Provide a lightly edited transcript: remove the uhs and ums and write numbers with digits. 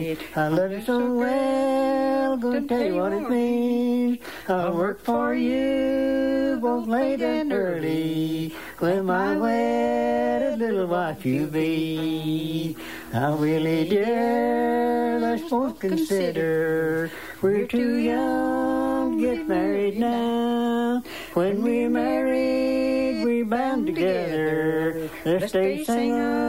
I love you so well, gonna tell you what it means. I'll work for you both late and early, when my wedded little wife you be. Now really, dear, let's both consider we're too young to get married now. When we're married, we're bound together. Let's stay single.